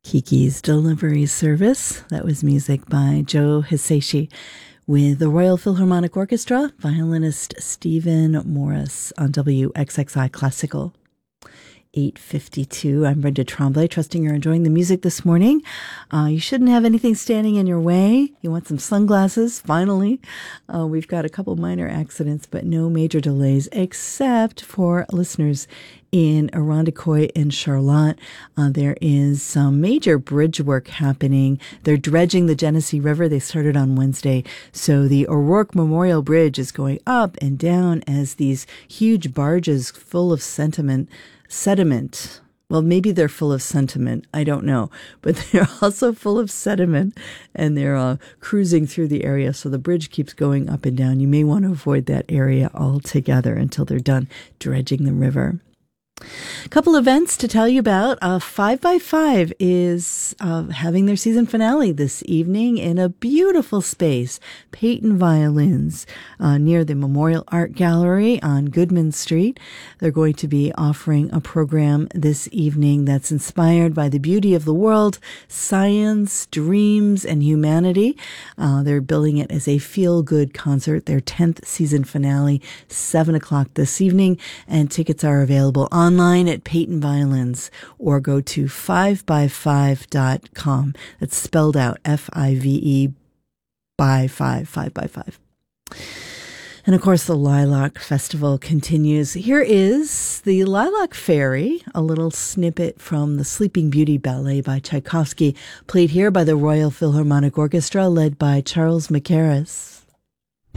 Kiki's Delivery Service. That was music by Joe Hisaishi with the Royal Philharmonic Orchestra, violinist Stephen Morris on WXXI Classical. 8:52. I'm Brenda Tremblay, trusting you're enjoying the music this morning. You shouldn't have anything standing in your way. You want some sunglasses, finally. We've got a couple minor accidents, but no major delays, except for listeners in Irondequoit and Charlotte. There is some major bridge work happening. They're dredging the Genesee River. They started on Wednesday. So the O'Rourke Memorial Bridge is going up and down as these huge barges full of sediment. Well, maybe they're full of sentiment. I don't know. But they're also full of sediment, and they're cruising through the area. So the bridge keeps going up and down. You may want to avoid that area altogether until they're done dredging the river. A couple events to tell you about. 5x5 is having their season finale this evening in a beautiful space, Peyton Violins, near the Memorial Art Gallery on Goodman Street. They're going to be offering a program this evening that's inspired by the beauty of the world, science, dreams, and humanity. They're billing it as a feel-good concert, their 10th season finale, 7 o'clock this evening, and tickets are available online at Peyton Violins, or go to 5by5.com. That's spelled out Five by 5. And of course, the Lilac Festival continues. Here is the Lilac Fairy, a little snippet from the Sleeping Beauty Ballet by Tchaikovsky, played here by the Royal Philharmonic Orchestra, led by Charles Mackerras.